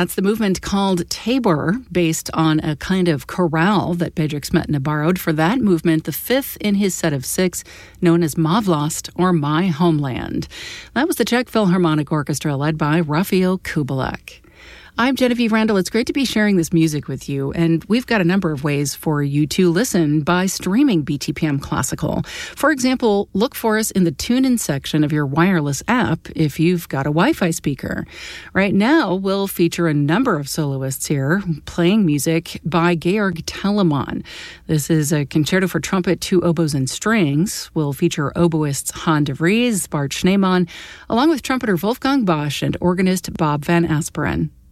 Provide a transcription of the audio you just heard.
That's the movement called Tabor, based on a kind of chorale that Bedřich Smetana borrowed for that movement, the fifth in his set of six, known as Má vlast, or My Homeland. That was the Czech Philharmonic Orchestra led by Rafael Kubelik. I'm Genevieve Randall. It's great to be sharing this music with you, and we've got a number of ways for you to listen by streaming BTPM Classical. For example, look for us in the TuneIn section of your wireless app if you've got a Wi-Fi speaker. Right now, we'll feature a number of soloists here playing music by Georg Telemann. This is a concerto for trumpet, two oboes, and strings. We'll feature oboists Han de Vries, Bart Schneemann, along with trumpeter Wolfgang Bosch and organist Bob van Asperen.